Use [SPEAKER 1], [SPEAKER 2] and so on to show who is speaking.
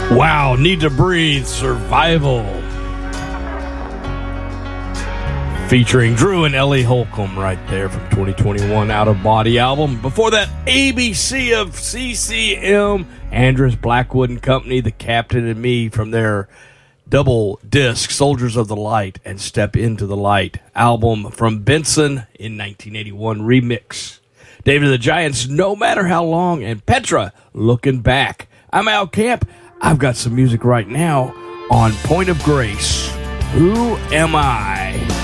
[SPEAKER 1] Wow, Need to Breathe, Survival. Featuring Drew and Ellie Holcomb right there from 2021 Out of Body album. Before that, ABC of CCM, Andrus Blackwood and Company, The Captain and Me from their double disc, Soldiers of the Light and Step Into the Light album from Benson in 1981 remix. David and the Giants, No Matter How Long, and Petra, Looking Back. I'm Al Camp. I've got some music right now on Point of Grace. Who Am I?